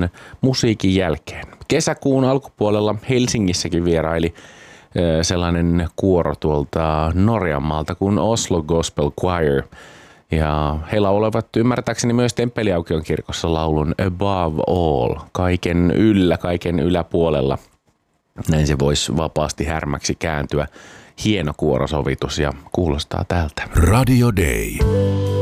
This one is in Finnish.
tämän musiikin jälkeen. Kesäkuun alkupuolella Helsingissäkin vieraili sellainen kuoro tuolta Norjanmaalta kuin Oslo Gospel Choir. Ja he laulevat ymmärtääkseni myös Temppeliaukion kirkossa laulun Above All, kaiken yläpuolella. Näin se voisi vapaasti härmäksi kääntyä. Hieno kuorosovitus ja kuulostaa tältä. Radio Day.